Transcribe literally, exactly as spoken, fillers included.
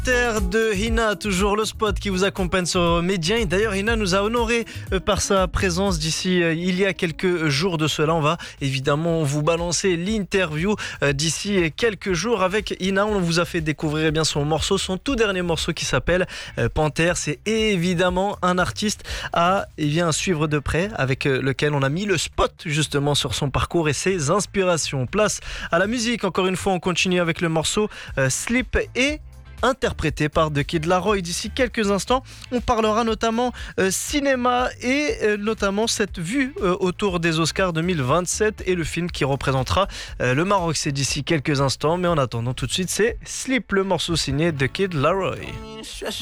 Terre de Hina, toujours le spot qui vous accompagne sur Média. Et d'ailleurs, Hina nous a honoré par sa présence d'ici il y a quelques jours de cela. On va évidemment vous balancer l'interview d'ici quelques jours avec Hina. On vous a fait découvrir eh bien son morceau, son tout dernier morceau qui s'appelle Panthère. C'est évidemment un artiste à eh bien, suivre de près, avec lequel on a mis le spot justement sur son parcours et ses inspirations. Place à la musique. Encore une fois, on continue avec le morceau Sleep et interprété par The Kid Laroi. D'ici quelques instants, on parlera notamment euh, cinéma et euh, notamment cette vue euh, autour des Oscars deux mille vingt-sept et le film qui représentera euh, le Maroc. C'est d'ici quelques instants, mais en attendant tout de suite, c'est Sleep, le morceau signé The Kid Laroi.